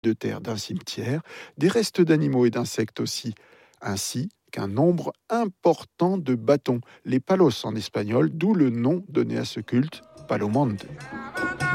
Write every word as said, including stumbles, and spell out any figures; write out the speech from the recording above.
de terre d'un cimetière, des restes d'animaux et d'insectes aussi, ainsi qu'un nombre important de bâtons, les palos en espagnol, d'où le nom donné à ce culte, Palomonte.